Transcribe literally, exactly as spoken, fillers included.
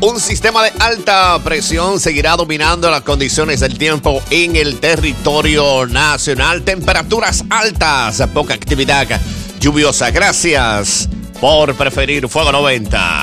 Un sistema de alta presión seguirá dominando las condiciones del tiempo en el territorio nacional. Temperaturas altas, poca actividad lluviosa. Gracias por preferir Fuego noventa.